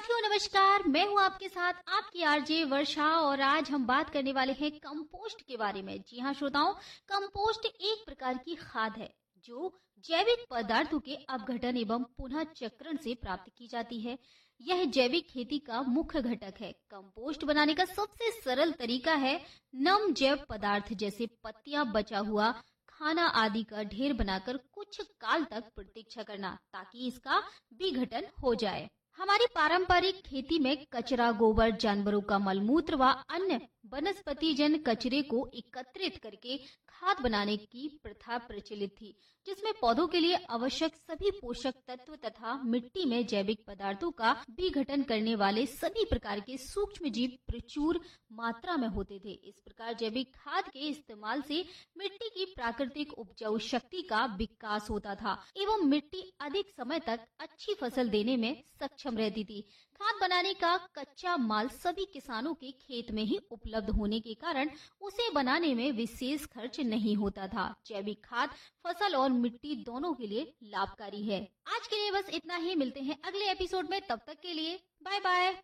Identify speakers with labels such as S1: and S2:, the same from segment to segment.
S1: साथियों नमस्कार, मैं हूं आपके साथ आपकी आरजे वर्षा और आज हम बात करने वाले हैं कंपोस्ट के बारे में। जी हां श्रोताओं, कंपोस्ट एक प्रकार की खाद है जो जैविक पदार्थों के अपघटन एवं पुनः चक्रण से प्राप्त की जाती है। यह जैविक खेती का मुख्य घटक है। कंपोस्ट बनाने का सबसे सरल तरीका है नम जैव पदार्थ जैसे पत्तियां, बचा हुआ खाना आदि का ढेर बनाकर कुछ काल तक प्रतीक्षा करना ताकि इसका विघटन हो जाए। हमारी पारंपरिक खेती में कचरा, गोबर, जानवरों का मलमूत्र व अन्य वनस्पति जन कचरे को एकत्रित करके खाद बनाने की प्रथा प्रचलित थी, जिसमें पौधों के लिए आवश्यक सभी पोषक तत्व तथा मिट्टी में जैविक पदार्थों का विघटन करने वाले सभी प्रकार के सूक्ष्म जीव प्रचुर मात्रा में होते थे। इस प्रकार जैविक खाद के इस्तेमाल से मिट्टी की प्राकृतिक उपजाऊ शक्ति का विकास होता था एवं मिट्टी अधिक समय तक अच्छी फसल देने में सक्षम रहती थी। खाद बनाने का कच्चा माल सभी किसानों के खेत में ही उपलब्ध होने के कारण उसे बनाने में विशेष खर्च नहीं होता था। जैविक खाद फसल और मिट्टी दोनों के लिए लाभकारी है। आज के लिए बस इतना ही, मिलते हैं अगले एपिसोड में, तब तक के लिए बाय बाय।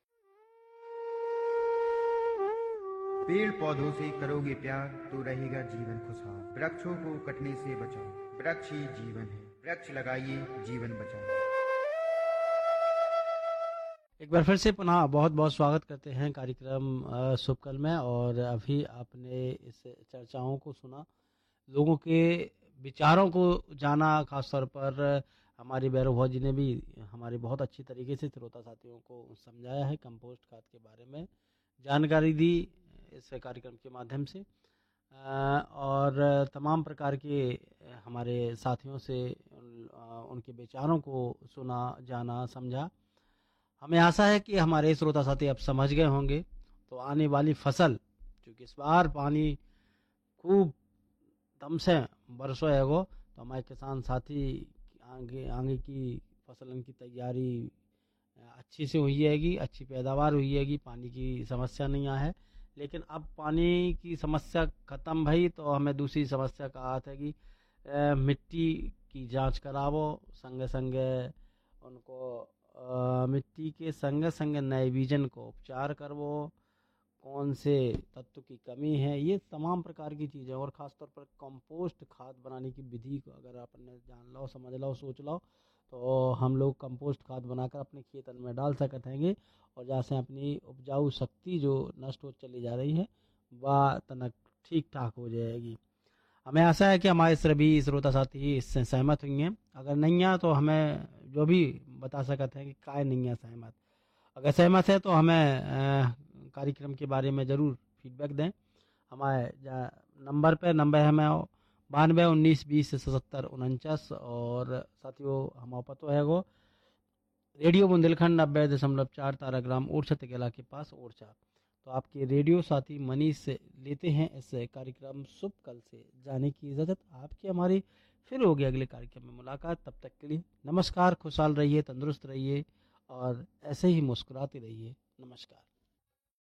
S2: पेड़ पौधों से करोगे प्यार तो रहेगा जीवन खुशहाल। वृक्षों को कटने से बचाओ, वृक्ष ही जीवन है। वृक्ष लगाइए, जीवन बचाइए।
S3: एक बार फिर से पुनः बहुत बहुत स्वागत करते हैं कार्यक्रम शुभकल में। और अभी आपने इस चर्चाओं को सुना, लोगों के विचारों को जाना। खासतौर पर हमारी भैरव जी ने भी हमारी बहुत अच्छी तरीके से श्रोता साथियों को समझाया है, कंपोस्ट खाद के बारे में जानकारी दी इस कार्यक्रम के माध्यम से। और तमाम प्रकार के हमारे साथियों से उनके विचारों को सुना, जाना, समझा। हमें आशा है कि हमारे श्रोता साथी अब समझ गए होंगे। तो आने वाली फसल, क्योंकि इस बार पानी खूब दम से बरसो हैगो, तो हमारे किसान साथी आगे की फसलन की तैयारी अच्छी से हुई हैगी, अच्छी पैदावार हुई हैगी, पानी की समस्या नहीं आ है। लेकिन अब पानी की समस्या खत्म भई तो हमें दूसरी समस्या का हाथ है कि मिट्टी की जांच करावो, संगे संगे उनको मिट्टी के संगे संगे नए बीजन को उपचार करवो, कौन से तत्व की कमी है, ये तमाम प्रकार की चीज़ें। और ख़ासतौर पर कंपोस्ट खाद बनाने की विधि को अगर आपने जान लो, समझ लो, सोच लो, तो हम लोग कंपोस्ट खाद बनाकर अपने खेतन में डाल सकते हैं। और जहाँ से अपनी उपजाऊ शक्ति जो नष्ट हो चली जा रही है वह तनक ठीक ठाक हो जाएगी। हमें आशा है कि हमारे सभी श्रोता साथी इससे सहमत होंगे। अगर नहीं है तो हमें जो भी बता सकते हैं कि काय नहीं है सहमत। अगर सहमत है तो हमें कार्यक्रम के बारे में ज़रूर फीडबैक दें। हमारे नंबर है हमें 92 19 20 77 49। और साथियों हमारा पतो है वो रेडियो बुंदेलखंड 90.4 ताराग्राम ओरछा तेकेला के पास ओरछा। तो आपके रेडियो साथी मनीष से लेते हैं इस कार्यक्रम शुभ कल से जाने की इजाज़त। आपकी हमारी फिर होगी अगले कार्यक्रम में मुलाकात। तब तक के लिए नमस्कार, खुशहाल रहिए, तंदुरुस्त रहिए और ऐसे ही मुस्कुराते रहिए। नमस्कार।